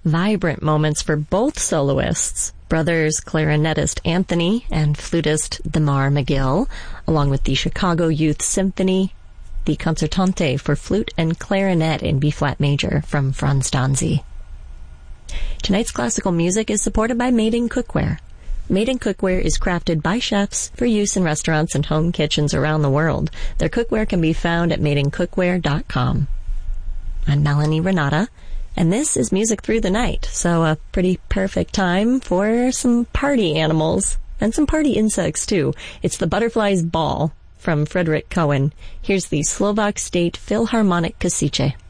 Vibrant moments for both soloists, brothers clarinetist Anthony and flutist Damar McGill, along with the Chicago Youth Symphony, the Concertante for flute and clarinet in B-flat major from Franz Danzi. Tonight's classical music is supported by Made in Cookware. Made in Cookware is crafted by chefs for use in restaurants and home kitchens around the world. Their cookware can be found at madeincookware.com. I'm Melanie Renata, and this is Music Through the Night, so a pretty perfect time for some party animals and some party insects, too. It's the Butterfly's Ball from Frederick Cohen. Here's the Slovak State Philharmonic Kasice.